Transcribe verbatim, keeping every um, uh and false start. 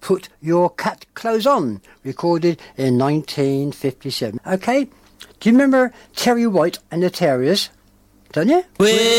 Put Your Cat Clothes On, recorded in nineteen fifty-seven. Okay, do you remember Terry White and the Terriers? Don't you?